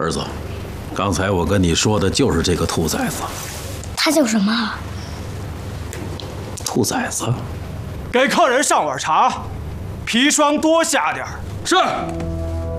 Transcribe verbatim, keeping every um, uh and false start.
儿子，刚才我跟你说的就是这个兔崽子。 他叫什么？ 兔崽子。 给客人上碗茶，砒霜多下点儿。 是。